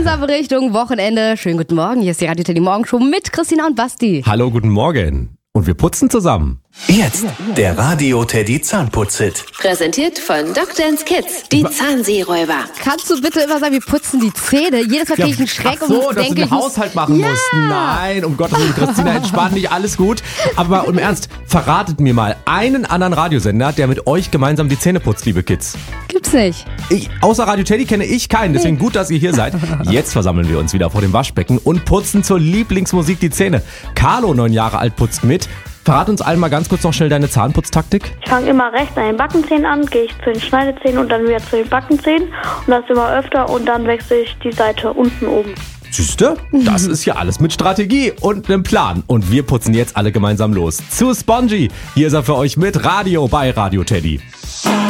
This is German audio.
langsam Richtung Wochenende. Schönen guten Morgen, hier ist die Radio Teddy Morgenshow mit Christina und Basti. Hallo, guten Morgen. Und wir putzen zusammen. Jetzt der Radio Teddy Zahnputz-Hit. Präsentiert von Dr. Kids, die Zahnseeräuber. Kannst du bitte immer sagen, wir putzen die Zähne? Jedes Mal kriege ich einen Schreck und dass denke du den Haushalt machen musst. Nein, um Gottes Willen, Christina, entspann dich, alles gut. Aber im Ernst, verratet mir mal einen anderen Radiosender, der mit euch gemeinsam die Zähne putzt, liebe Kids. Gibt's nicht. Außer Radio Teddy kenne ich keinen, deswegen gut, dass ihr hier seid. Jetzt versammeln wir uns wieder vor dem Waschbecken und putzen zur Lieblingsmusik die Zähne. Carlo, 9 Jahre alt, putzt mit. Verrat uns allen mal ganz kurz noch schnell deine Zahnputztaktik. Ich fange immer rechts an den Backenzähnen an, gehe ich zu den Schneidezähnen und dann wieder zu den Backenzähnen. Und das immer öfter und dann wechsle ich die Seite unten oben. Siehste? Das ist ja alles mit Strategie und einem Plan. Und wir putzen jetzt alle gemeinsam los. Zu Spongy. Hier ist er für euch mit Radio bei Radio Teddy.